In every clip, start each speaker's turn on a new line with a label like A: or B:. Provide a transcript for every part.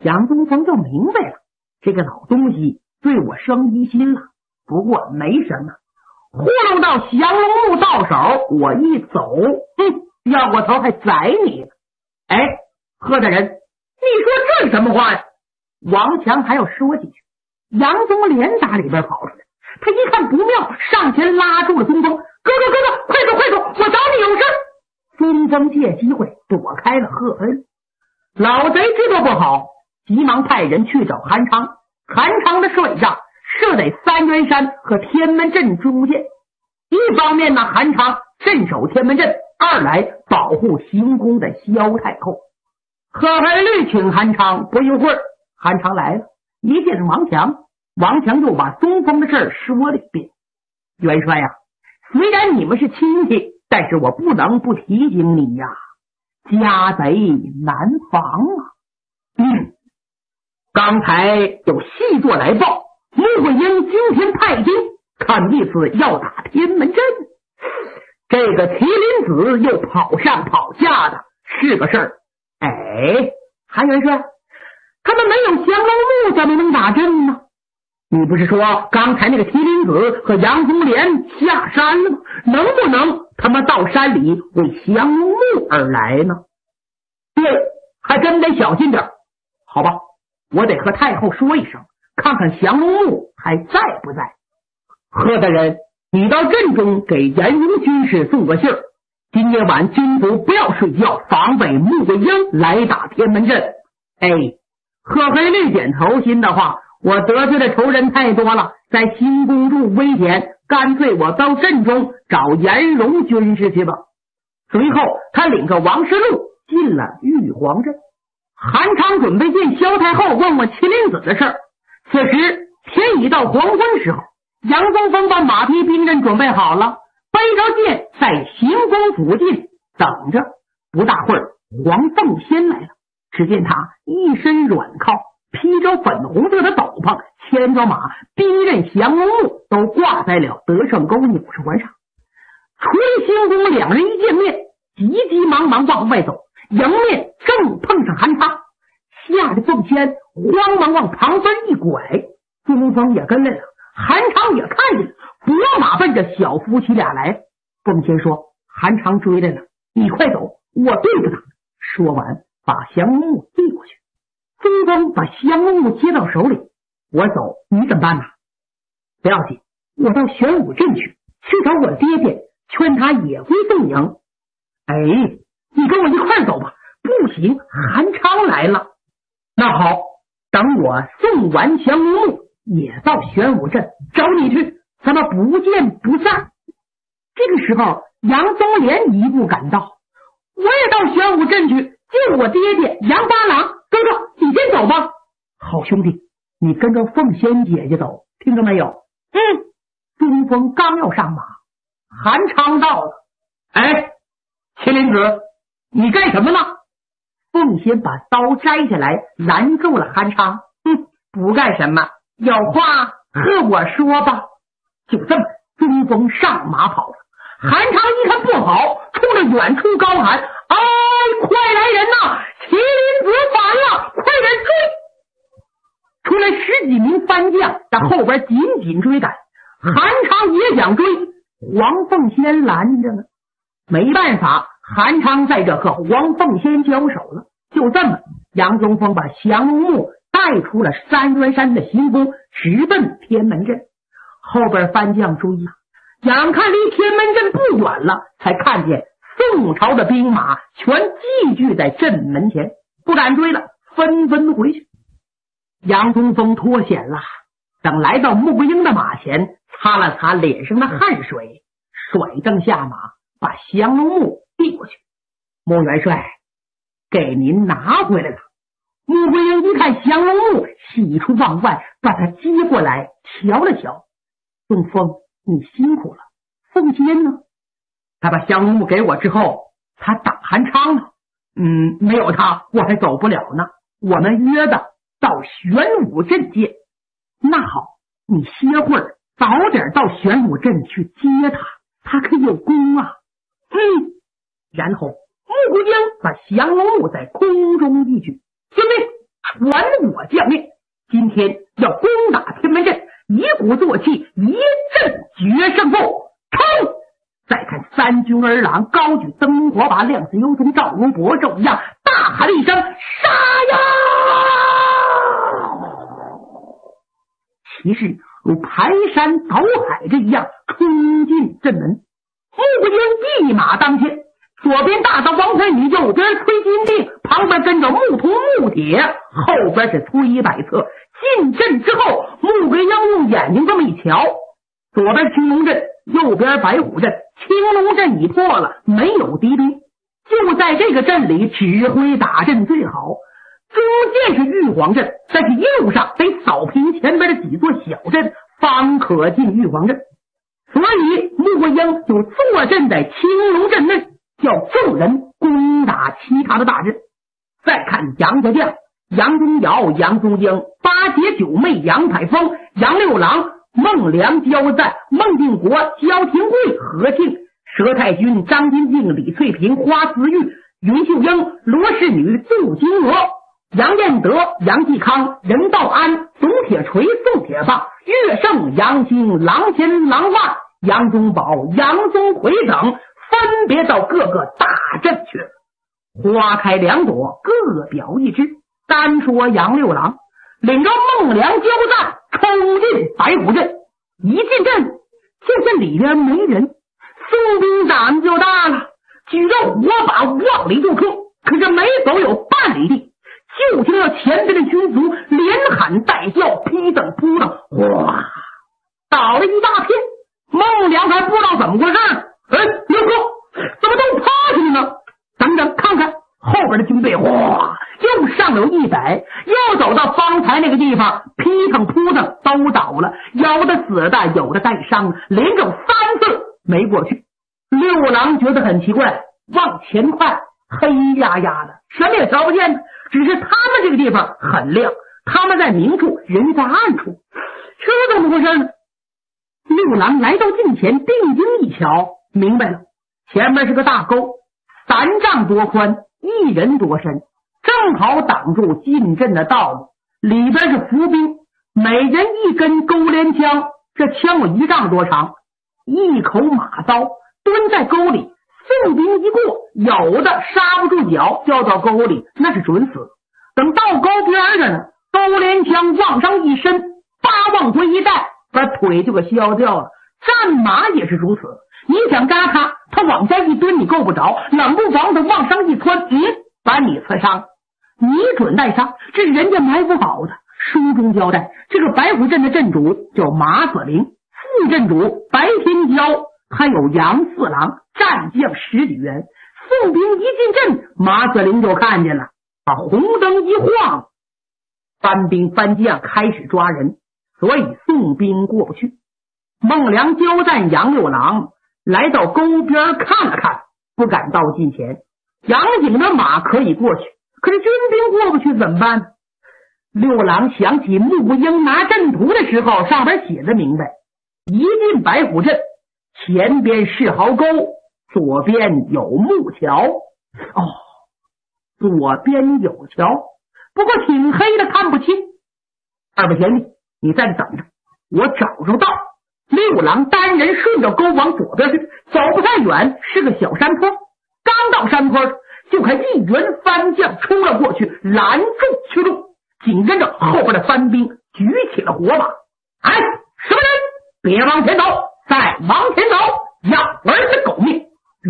A: 杨宗峰就明白了，这个老东西对我生疑心了。不过没什么，糊弄到降龙木到手，我一走，要过头还宰你呢。哎，贺大人，你说这是什么话呀？王强还要说几句，杨宗连打里边跑出来，他一看不妙，上前拉住了宗峰。哥哥，快走快走，我找你有事。宗峰借机会躲开了贺恩。老贼知道不好，急忙派人去找韩昌。韩昌的帅帐设在三元山和天门阵中间，一方面呢，韩昌镇守天门阵，二来保护行宫的萧太后。贺培律请韩昌，不一会儿韩昌来了，一见王强，王强就把宗峰的事说了一遍。元帅呀，虽然你们是亲戚，但是我不能不提醒你呀，家贼难防啊。刚才有细作来报，穆桂英今天派兵，看意思要打天门阵。这个麒麟子又跑上跑下的，是个事儿。哎，韩元帅，他们没有降龙木怎么能打阵呢？你不是说刚才那个麒麟子和杨宗廉下山了吗？能不能他们到山里为降龙木而来呢？对，还真得小心点。好吧，我得和太后说一声，看看降龙木还在不在。贺大人，你到阵中给严荣军师送个信儿，今夜晚军府不要睡觉，防备穆桂英来打天门阵。哎，贺黑律点头，心的话，我得罪的仇人太多了，在新公主危险，干脆我到阵中找严荣军师去吧。随后他领着王世禄进了玉皇镇。韩昌准备见萧太后，问问麒麟子的事儿。此时天已到黄昏时候，杨宗峰把马蹄兵刃准备好了，背着剑在行宫附近等着。不大会儿，黄凤仙来了。只见他一身软靠，披着粉红色的斗篷，牵着马，兵刃降龙木都挂在了德胜沟扭手环上。出了行宫，两人一见面，急急忙忙往外走，迎面正碰上韩昌，吓得凤仙慌忙往旁边一拐，宗峰也跟来了，韩昌也看见了，拨马奔着小夫妻俩来。凤仙说：“韩昌追来了，你快走，我对付他。”说完，把降龙木递过去。宗峰把降龙木接到手里，我走，你怎么办呢？不要紧，我到玄武镇去找我爹爹，劝他也归宋营。哎，你跟我一块走吧。不行，韩昌来了。那好，等我送完降龙木，也到玄武镇找你去，咱们不见不散。这个时候，杨宗廉一步赶到，我也到玄武镇去救我爹爹杨八郎。哥哥，你先走吧。好兄弟，你跟着凤仙姐姐走，听着没有？东风刚要上马，韩昌到了。哎，麒麟子，你干什么呢？凤仙把刀摘下来，拦住了韩昌。不干什么，有话和我说吧。就这么，东风上马跑了。韩昌一看不好，冲着远处高喊：“哎，快来人呐！麒麟子反了，快点追！”出来10几名番将在后边紧紧追赶。韩昌也想追，黄凤仙拦着呢。没办法，韩昌在这和黄凤仙交手了。就这么，杨宗峰把降龙木带出了三元山的行宫，直奔天门阵。后边番将追呀，眼看离天门阵不远了，才看见宋朝的兵马全聚聚在阵门前，不敢追了，纷纷回去。杨宗峰脱险了，等来到穆桂英的马前，擦了擦脸上的汗水，甩蹬下马，把降龙木递过去。穆元帅，给您拿回来了。穆桂英一看降龙木，喜出望外，把他接过来瞧了瞧。宗峰，你辛苦了。凤仙呢？他把降龙木给我之后，他打韩昌了。没有他我还走不了呢。我们约的到玄武镇见。那好，你歇会儿，早点到玄武镇去接他，他可有功啊。然后穆桂英把降龙木在空中一举，兄弟传我将令，今天要攻打天门阵，一鼓作气，一阵决胜负，冲！再看三军儿郎高举灯火把，亮似幽从赵如伯寿一样，大喊了一声：杀呀！骑士如排山倒海这一样冲进阵门，穆桂英一马当先，左边大刀王传宇，右边崔金定，旁边跟着穆图穆铁，后边是崔百策。进阵之后，穆桂英用眼睛这么一瞧，左边青龙阵，右边白虎阵，青龙阵已破了，没有敌兵，就在这个阵里指挥打阵最好。中间是玉皇阵，但是一路上得扫平前边的几座小阵，方可进玉皇阵。所以穆桂英就坐镇在青龙阵内，叫众人攻打其他的大阵。再看杨家将杨宗尧、杨宗英、八姐九妹杨采风、杨六郎、孟良、焦赞、孟定国、焦廷贵、何庆、佘太君、张金静、李翠萍、花思玉、云秀英、罗氏女、杜金娥、杨彦德、杨继康、任道安、董铁锤、宋铁棒、岳胜、杨兴、郎乾、郎万、杨宗保、杨宗奎等分别到各个大阵去了。花开两朵，各表一枝。单说杨六郎领着孟良、焦赞冲进白虎阵，一进阵就见里边没人，宋兵胆子就大了，举着火把往里就冲，可是没走有半里地，就听到前边的军卒连喊带叫，劈腾扑腾，哗，倒了一大片。孟良还不知道怎么回事，刘哥怎么都趴下去呢？等等看看后边的军队，哗，又上有一百，又走到方才那个地方，劈腾扑腾都倒了，有的死的，有的带伤，连着3次没过去。六郎觉得很奇怪，往前看黑压压的，什么也瞧不见，只是他们这个地方很亮，他们在明处，人在暗处，这怎么回事呢？六郎来到近前，定睛一瞧，明白了，前面是个大沟，3丈多宽，1人多深，正好挡住进阵的道路，里边是伏兵，每人一根钩镰枪，这枪有1丈多长，一口马刀蹲在沟里，宋兵一过，有的刹不住脚掉到沟里，那是准死。等到沟边上呢，钩镰枪往上一伸，八往回一带，把腿就给削掉了。战马也是如此，你想扎他往下一蹲你够不着，冷不防他往上一窜，把你刺伤，你准带伤，这是人家埋伏好的。书中交代，这个白虎阵的阵主叫马子陵，副阵主白天骄，还有杨四郎，战将10几员。宋兵一进阵，马子陵就看见了，把红灯一晃，番兵番将开始抓人，所以宋兵过不去。孟良、焦赞、杨六郎来到沟边看了看，不敢到近前。杨景的马可以过去，可是军兵过不去怎么办呢？六郎想起穆桂英拿阵图的时候，上边写的明白，一进白虎阵，前边是壕沟，左边有木桥。左边有桥，不过挺黑的，看不清。二位贤弟，你在这等着，我找着道。六郎单人顺着沟往左边去，走不太远，是个小山坡。刚到山坡，就看一员番将冲了过去，拦住去路。紧跟着后边的番兵举起了火把，什么人？别往前走，再往前走，要儿子狗命！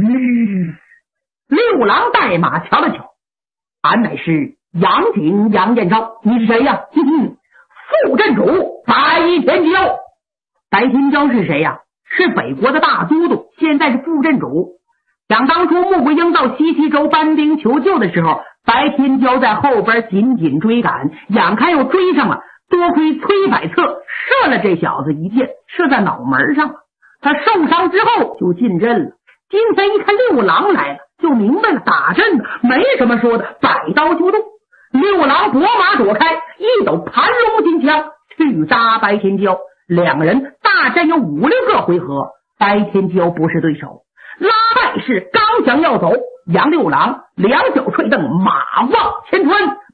A: 六郎带马瞧了瞧，俺乃是杨景杨彦昭，你是谁呀？副镇主白天骄。白天骄是谁呀？是北国的大都督，现在是副镇主。想当初穆桂英到西岐州搬兵求救的时候，白天骄在后边紧紧追赶，眼看又追上了，多亏崔百策射了这小子一箭，射在脑门上了。他受伤之后就进阵了。今天一看六郎来了，就明白了，打阵没什么说的，摆刀就动。六郎拨马躲开，一抖盘龙金枪去扎白天骄。两个人大战有5、6个回合，白天骄不是对手。拉败是刚想要走，杨六郎两脚踹蹬，马往前穿，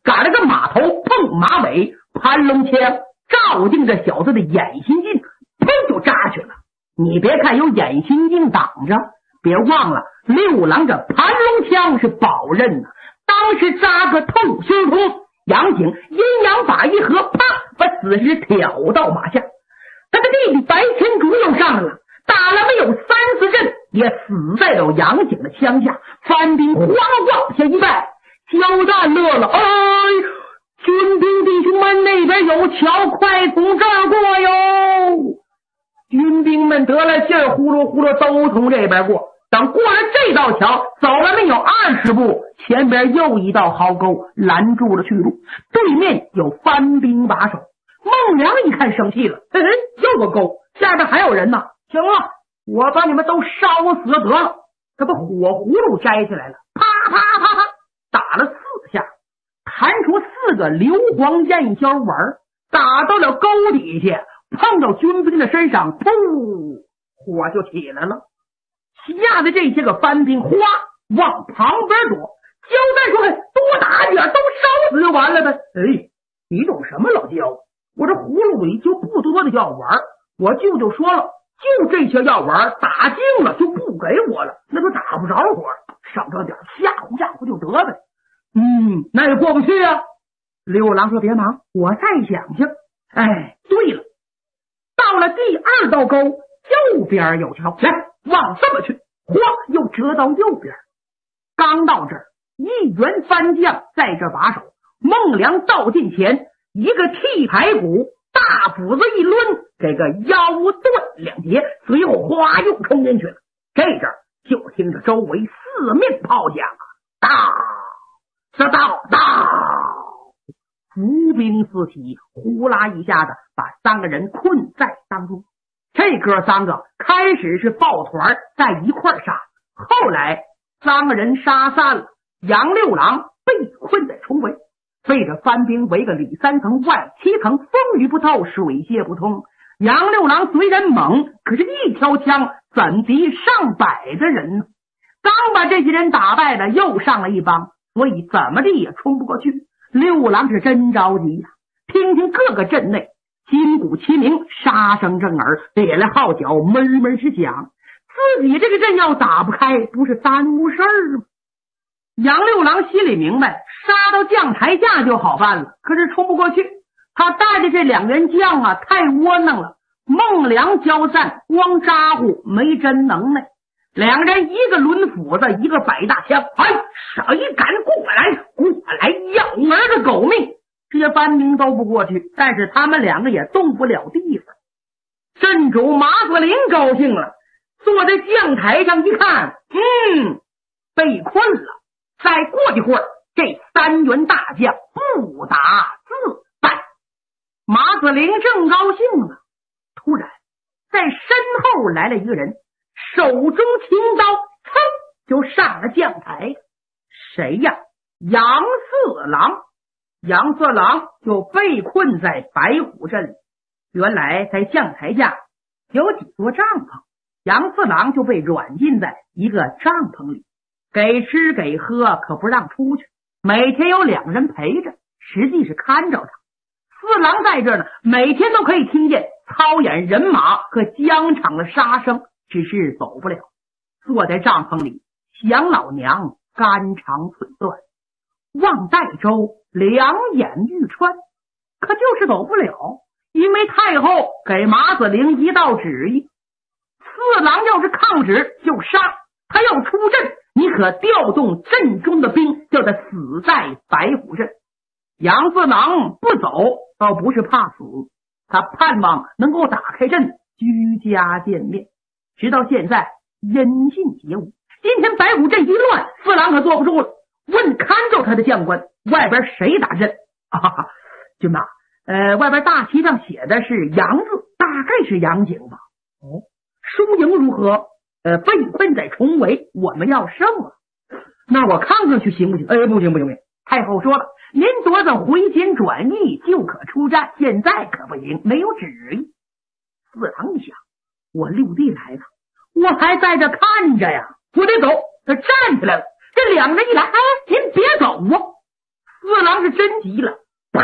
A: 赶了个马头碰马尾，盘龙枪照定这小子的眼心镜，砰就扎去了。你别看有眼心镜挡着，别忘了六郎这盘龙枪是宝刃呢，当时扎个透心通。杨景阴阳法一合，啪把死尸挑到马下。他的弟弟白天竹又上来了，打了没有3-4阵，也死在了杨景的枪下。番兵慌往下一拜，交战乐了，哎，军兵弟兄们，那边有桥，快从这儿过哟！军兵们得了信儿，呼噜呼噜都从这边过。等过了这道桥，走了没有20步，前边又一道壕沟拦住了去路，对面有番兵把守。孟良一看生气了，嘿嘿，又个沟，下边还有人呢。行了，我把你们都烧死得了。他把火葫芦摘起来了，啪啪啪啪打了4下，弹出4个硫磺焰硝丸，打到了沟底下，碰到军兵的身上，噗，火就起来了。吓得这些个番兵哗往旁边躲。焦赞说：“多打点，都烧死就完了呗。”哎，你懂什么老焦？我这葫芦里就不多的药丸，我舅舅说了，就这些药丸打尽了就不给我了，那都打不着火，省着点吓唬吓唬就得呗。那也过不去啊。六郎说：“别忙，我再想想。”哎，对了，到了第2道沟，右边有桥，来往这么去，哗，又折到右边。刚到这儿，一员番将在这把守。孟良到近前，一个剃排骨，大斧子一抡，这个腰断2截，随后哗又冲进去了。这阵儿就听着周围4面炮响，伏兵四起，呼啦一下子把3个人困在当中。这哥3个开始是抱团在一块杀，后来3个人杀散了，杨六郎被困在重围，被这番兵围个里3层外7层，风雨不透，水泄不通。杨六郎虽然猛，可是一条枪怎敌上百的人呢？刚把这些人打败了，又上了一帮，所以怎么地也冲不过去。六郎是真着急呀！听听各个阵内金鼓齐鸣，杀声震耳，猎来号角闷闷直响，自己这个阵要打不开，不是耽误事儿吗？杨六郎心里明白，杀到将台下就好办了，可是冲不过去。他带着这2员将啊，太窝囊了。孟良交战光扎呼，没真能耐。2人一个抡斧子，一个摆大枪，哎，谁敢过来要儿的狗命！这些番兵都不过去，但是他们2个也动不了地方。镇主马子林高兴了，坐在将台上一看，被困了。再过一会儿，这3员大将不打自败。马子林正高兴呢，突然在身后来了一个人，手中青刀，噌就上了将台。谁呀？杨四郎。杨四郎就被困在白虎镇里。原来在将台下有几座帐篷，杨四郎就被软禁在一个帐篷里，给吃给喝，可不让出去。每天有2人陪着，实际是看着他。四郎在这儿呢，每天都可以听见操演人马和疆场的杀声，只是走不了。坐在帐篷里想老娘肝肠寸断，望岱州2眼欲穿，可就是走不了，因为太后给马子陵一道旨意，四郎要是抗旨就杀，他要出阵，你可调动阵中的兵，叫他死在白虎镇。杨四郎不走，倒不是怕死，他盼望能够打开阵，居家见面。直到现在音信皆无。今天白虎镇一乱，四郎可坐不住了，问看着他的将官，外边谁打阵？军马，外边大旗上写的是杨字，大概是杨景吧。输赢如何？被困在重围，我们要胜了。那我看看去行不行？不行。太后说了，您昨天回京转意就可出战，现在可不行，没有旨意。四郎一想，我六弟来了，我还在这看着呀，我得走。他站起来了，这2人一来，您别走啊！ 四郎是真急了，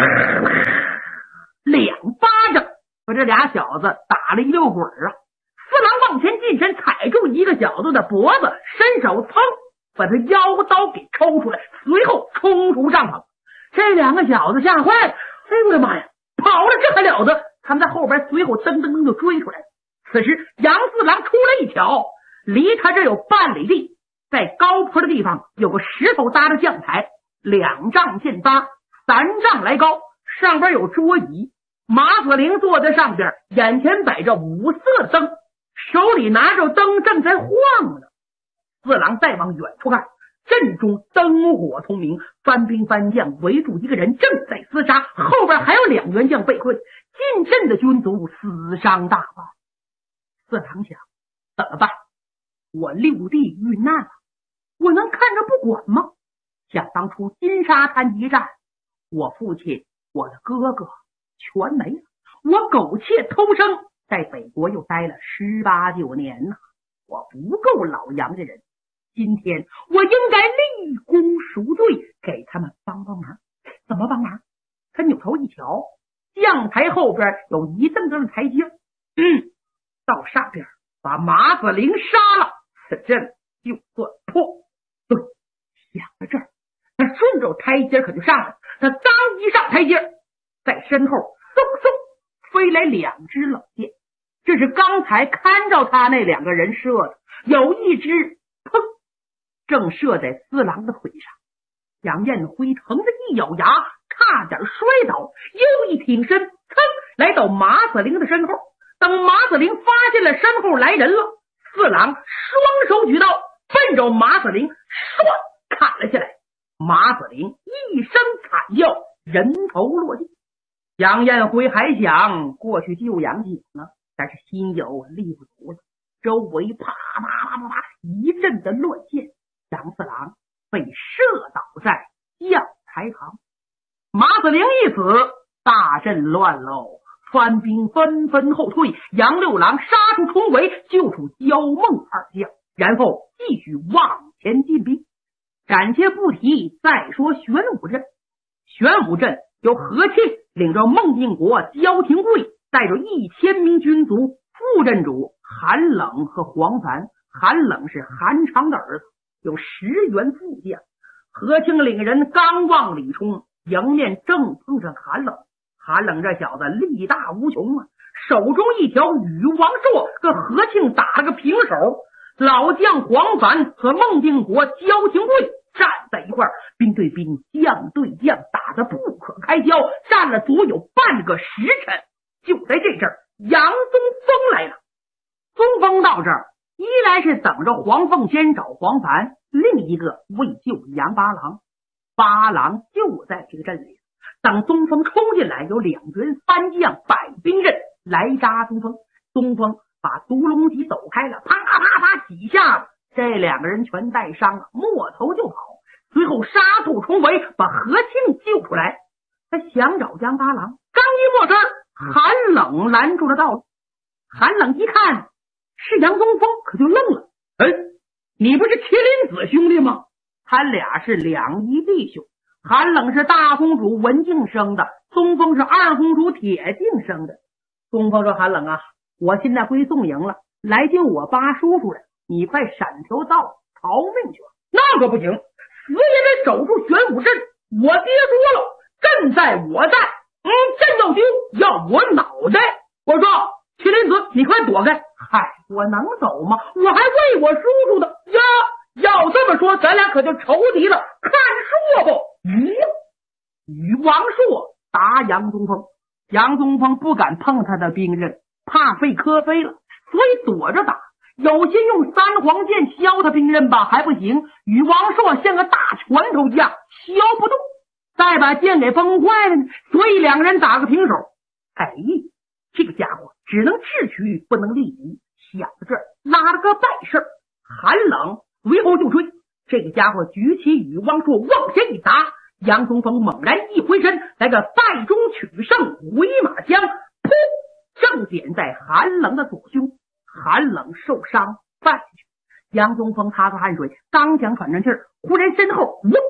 A: 两巴掌把这俩小子打了一溜滚啊！四郎往前近身，踩住一个小子的脖子，伸手噌把他腰刀给抽出来，随后冲出帐篷。这两个小子吓坏了，哎呦我的妈呀，跑了这还了得！他们在后边随后噔噔噔就追出来了。此时杨四郎出来一瞧，离他这有半里地，在高坡的地方有个石头搭的将台，2丈见8，3丈来高，上边有桌椅，马子陵坐在上边，眼前摆着5色灯，手里拿着灯正在晃呢。四郎再往远处看，阵中灯火通明，番兵番将围住一个人正在厮杀，后边还有2员将被困，近阵的军卒死伤大半。四郎想，怎么办？我6弟遇难了，我能看着不管吗？想当初金沙滩一战，我父亲我的哥哥全没了，我苟且偷生，在北国又待了18、19年呢，我不够老杨家人，今天我应该立功赎罪，给他们帮帮忙。怎么帮忙？他扭头一瞧，将台后边有一蹬蹬的台阶，到上边把马子陵杀了，此阵就算破。想到这儿，他顺着台阶可就上来，他刚一上台阶，在身后嗖嗖飞来2支冷箭，这是刚才看着他那2个人射的，有一支砰正射在四郎的腿上。杨彦辉疼得一咬牙，差点摔倒，又一挺身，噌来到马子陵的身后。等马子陵发现了身后来人了，四郎双手举刀，奔着马子陵唰砍了下来。马子陵一声惨叫，人头落地。杨彦辉还想过去救杨景呢，但是心有力不足了，周围啪啪啪啪啪一阵的乱箭，杨四郎被射倒在将台旁。马子陵一死，大阵乱喽，番兵纷纷后退，杨六郎杀出重围，救出焦孟2将，然后继续往前进兵。暂且不提，再说玄武镇。玄武镇由何庆领着孟定国、焦廷贵带着1000名军卒，副镇主韩冷和黄凡。韩冷是韩昌的儿子，有10员副将。何庆领人刚往里冲，迎面正碰上韩冷。韩冷这小子力大无穷啊，手中一条羽王槊跟何庆打了个平手。老将黄凡和孟定国、焦廷贵站在一块儿，兵对兵，将对将，打得不可开交，战了足有半个时辰。就在这阵儿，杨宗峰来了。宗峰到这儿，一来是等着黄凤仙找黄凡，另一个为救杨八郎。八郎就在这个镇里。等宗峰冲进来，有2员3将摆兵阵来扎宗峰。宗峰把独龙戟走开了，啪啪啪几下子，这2个人全带伤了，摸头就跑。随后杀出重围，把何庆救出来。他想找杨八郎，刚一摸身，韩冷拦住了道路。韩冷一看是杨宗峰，可就愣了。你不是麒麟子兄弟吗？他俩是2姨弟兄。韩冷是大公主文静生的，宗峰是二公主铁镜生的。宗峰说：韩冷啊，我现在归宋营了，来救我八叔叔了，你快闪条道逃命去吧。那可不行，死也得守住玄武镇。我爹说了，朕在我在，朕要丢要我脑袋。我说麒麟子，你快躲开。嗨，我能走吗？我还为我叔叔的呀。要这么说，咱俩可就仇敌了。看硕不？羽王硕打杨宗峰，杨宗峰不敢碰他的兵刃，怕费科飞了，所以躲着打。有心用3黄剑削他兵刃吧，还不行，羽王硕像个大拳头一样削不动，再把剑给崩坏了呢，所以2个人打个平手。这个家伙只能智取不能力敌，想到这儿拉了个败事。寒冷随后就追，这个家伙举起羽王槊往前一砸，杨宗峰猛然一回身，来个败中取胜回马枪，噗，正点在寒冷的左胸。寒冷受伤败下去。杨宗峰擦擦汗水，刚想喘上气儿，忽然身后金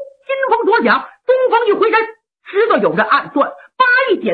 A: 风所想，东方一回身，知道有人暗算，八一点